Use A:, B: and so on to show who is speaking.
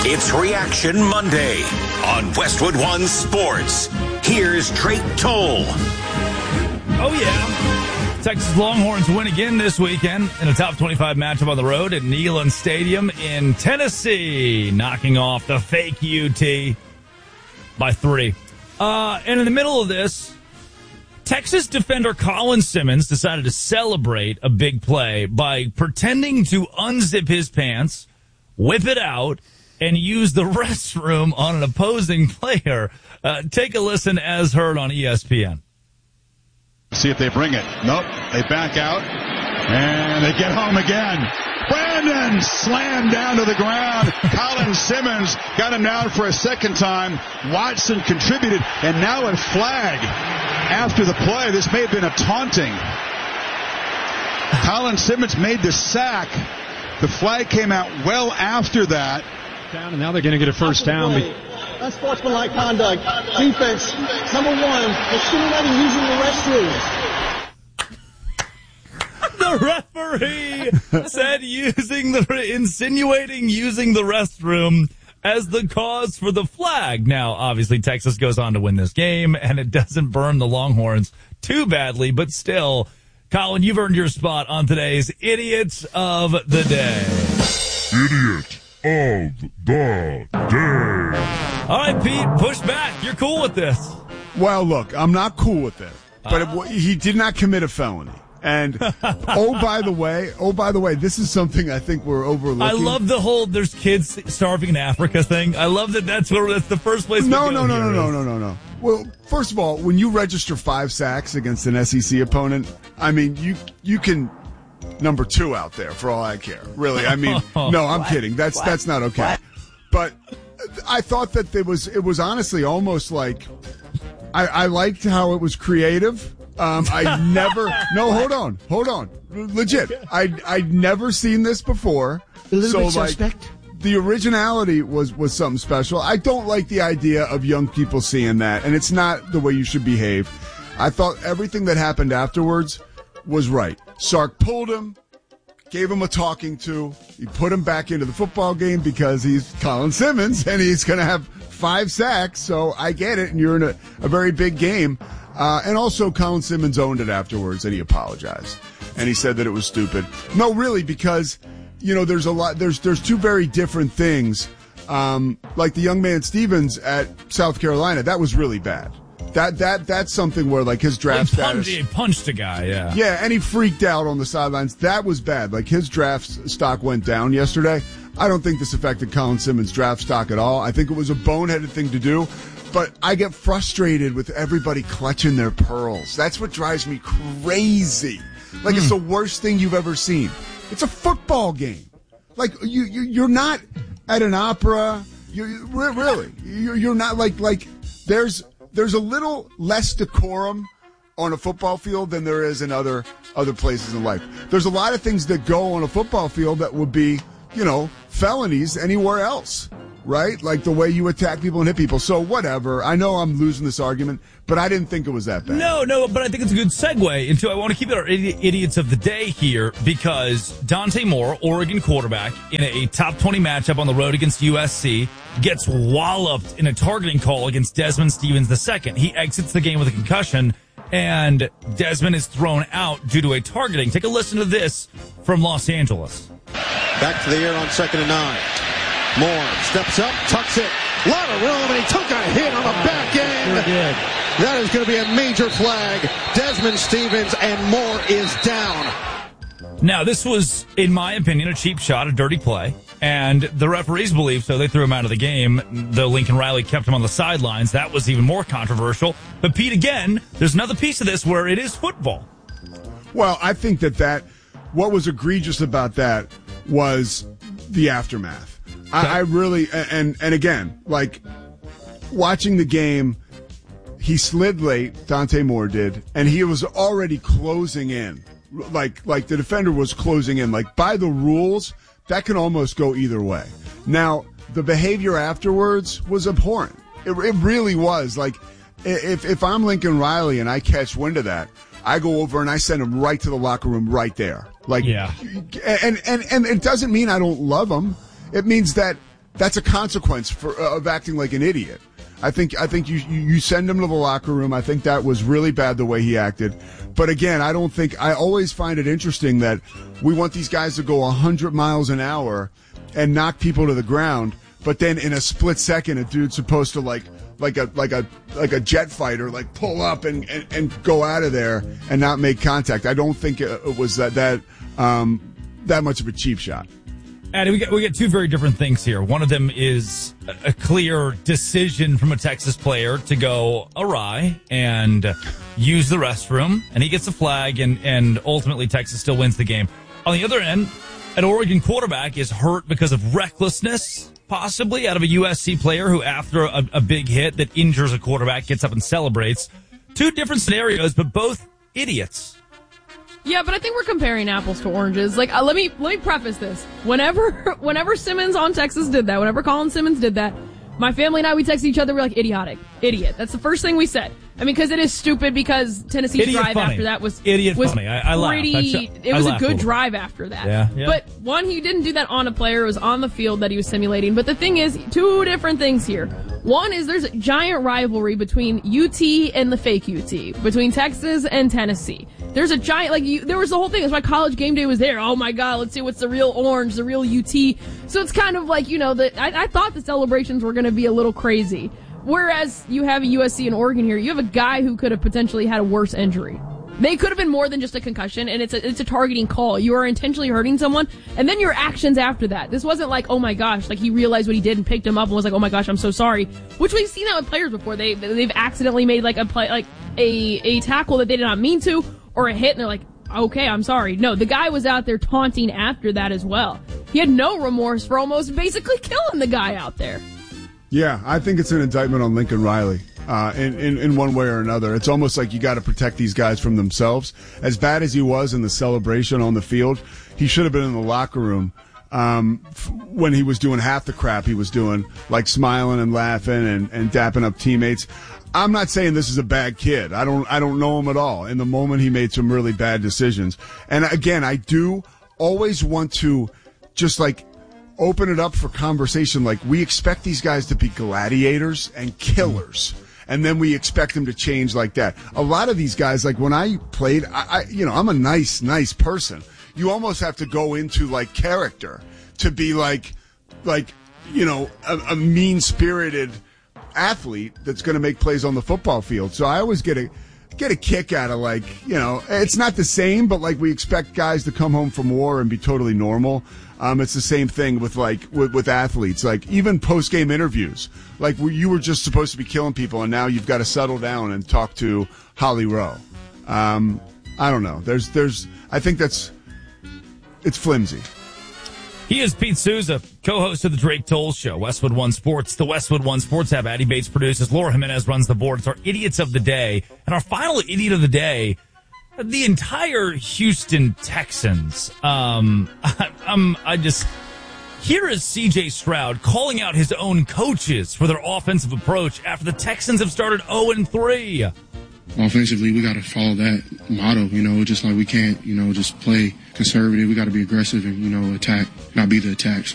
A: It's Reaction Monday on Westwood One Sports. Here's Drake Toll.
B: Oh, yeah. Texas Longhorns win again this weekend in a top 25 matchup on the road at Neyland Stadium in Tennessee, knocking off the fake UT by 3. And in the middle of this, Texas defender Colin Simmons decided to celebrate a big play by pretending to unzip his pants, whip it out, and use the restroom on an opposing player. Take a listen as heard on ESPN.
C: See if they bring it. Nope. They back out, and they get home again. Brandon slammed down to the ground. Colin Simmons got him down for a second time. Watson contributed, and now a flag after the play. This may have been a taunting. Colin Simmons made the sack. The flag came out well after that.
D: Down, and now they're going to get a first down.
E: Unsportsmanlike conduct. Defense, number 1, insinuating using the restroom.
B: The referee said insinuating using the restroom as the cause for the flag. Now, obviously, Texas goes on to win this game, and it doesn't burn the Longhorns too badly, but still, Colin, you've earned your spot on today's Idiots of the Day.
F: Idiot of the Day.
B: All right, Pete, push back. You're cool with this.
G: Well, look, I'm not cool with it, but he did not commit a felony. And, by the way, this is something I think we're overlooking.
B: I love the whole there's kids starving in Africa thing. I love that's the first place.
G: No. Well, first of all, when you register 5 sacks against an SEC opponent, I mean, you can number 2 out there for all I care. Really, I mean, no, I'm kidding. That's not okay. What? But I thought that it was honestly almost like I liked how it was creative. Hold on. Legit. I'd never seen this before.
E: A little bit suspect.
G: The originality was something special. I don't like the idea of young people seeing that, and it's not the way you should behave. I thought everything that happened afterwards was right. Sark pulled him, gave him a talking to. He put him back into the football game because he's Colin Simmons, and he's going to have 5 sacks, so I get it, and you're in a very big game. And also, Colin Simmons owned it afterwards, and he apologized. And he said that it was stupid. No, really, because, there's a lot, there's 2 very different things. Like the young man Stevens at South Carolina, that was really bad. That's something where, like, his draft status.
B: He punched a guy, yeah.
G: Yeah, and he freaked out on the sidelines. That was bad. Like, his draft stock went down yesterday. I don't think this affected Colin Simmons' draft stock at all. I think it was a boneheaded thing to do. But I get frustrated with everybody clutching their pearls. That's what drives me crazy. Like, it's the worst thing you've ever seen. It's a football game. Like, you're not at an opera. Really. You're not like there's a little less decorum on a football field than there is in other places in life. There's a lot of things that go on a football field that would be, felonies anywhere else. Right? Like the way you attack people and hit people. So whatever. I know I'm losing this argument, but I didn't think it was that bad.
B: No, but I think it's a good segue into, I want to keep it our idiots of the day here because Dante Moore, Oregon quarterback, in a top 20 matchup on the road against USC, gets walloped in a targeting call against Desmond Stevens II. He exits the game with a concussion, and Desmond is thrown out due to a targeting. Take a listen to this from Los Angeles.
H: Back to the air on 2nd and 9. Moore steps up, tucks it, a lot of room, and he took a hit on the back end.
D: Sure did.
H: That is going to be a major flag. Desmond Stevens, and Moore is down.
B: Now, this was, in my opinion, a cheap shot, a dirty play, and the referees believe so. They threw him out of the game. The Lincoln Riley kept him on the sidelines. That was even more controversial. But, Pete, again, there's another piece of this where it is football.
G: Well, I think that what was egregious about that was the aftermath. I really, and again, like, watching the game, he slid late, Dante Moore did, and he was already closing in. Like the defender was closing in. Like, by the rules, that can almost go either way. Now, the behavior afterwards was abhorrent. It really was. Like, if I'm Lincoln Riley and I catch wind of that, I go over and I send him right to the locker room right there. Like, yeah. And it doesn't mean I don't love him. It means that that's a consequence of acting like an idiot. I think you send him to the locker room. I think that was really bad the way he acted. But again, I always find it interesting that we want these guys to go 100 miles an hour and knock people to the ground, but then in a split second, a dude's supposed to like a jet fighter, like pull up and go out of there and not make contact. I don't think it was that much of a cheap shot.
B: And we get two very different things here. One of them is a clear decision from a Texas player to go awry and use the restroom, and he gets a flag, and ultimately Texas still wins the game. On the other end, an Oregon quarterback is hurt because of recklessness, possibly, out of a USC player who, after a big hit that injures a quarterback, gets up and celebrates. Two different scenarios, but both idiots.
I: Yeah, but I think we're comparing apples to oranges. Like, let me preface this. Whenever Simmons on Texas did that, whenever Colin Simmons did that, my family and I, we texted each other, we're like, idiotic. Idiot. That's the first thing we said. I mean, because it is stupid, because Tennessee's drive after that was
B: funny. I
I: pretty, it was a good drive after that.
B: Yeah.
I: But one, he didn't do that on a player. It was on the field that he was simulating. But the thing is, two different things here. One is there's a giant rivalry between UT and the fake UT, between Texas and Tennessee. There's a giant, there was the whole thing. That's why College Game Day was there. Oh my God, let's see what's the real orange, the real UT. So it's kind of like, I thought the celebrations were going to be a little crazy. Whereas you have a USC and Oregon here, you have a guy who could have potentially had a worse injury. They could have been more than just a concussion, and it's a targeting call. You are intentionally hurting someone, and then your actions after that. This wasn't like, oh my gosh, like he realized what he did and picked him up and was like, oh my gosh, I'm so sorry. Which we've seen that with players before. They've accidentally made like a play, like a tackle that they did not mean to, or a hit, and they're like, okay, I'm sorry. No, the guy was out there taunting after that as well. He had no remorse for almost basically killing the guy out there.
G: Yeah, I think it's an indictment on Lincoln Riley in one way or another. It's almost like you got to protect these guys from themselves. As bad as he was in the celebration on the field, he should have been in the locker room when he was doing half the crap he was doing, like smiling and laughing and dapping up teammates. I'm not saying this is a bad kid. I don't know him at all. In the moment, he made some really bad decisions. And again, I do always want to just like open it up for conversation. Like, we expect these guys to be gladiators and killers, and then we expect them to change like that. A lot of these guys, like when I played, I'm a nice person. You almost have to go into like character to be like a mean-spirited athlete that's going to make plays on the football field. So I always get a kick out of it's not the same, but like we expect guys to come home from war and be totally normal. It's the same thing with athletes, like even post-game interviews, like you were just supposed to be killing people and now you've got to settle down and talk to Holly Rowe. I don't know. I think it's flimsy.
B: He is Pete Souza, co-host of the Drake Toll Show, Westwood One Sports, the Westwood One Sports app. Addie Bates produces. Laura Jimenez runs the board. It's our Idiots of the Day. And our final Idiot of the Day, the entire Houston Texans. Here is C.J. Stroud calling out his own coaches for their offensive approach after the Texans have started 0-3.
J: Offensively, we got to follow that motto, just like we can't, just play conservative. We got to be aggressive and, attack, not be the attack. So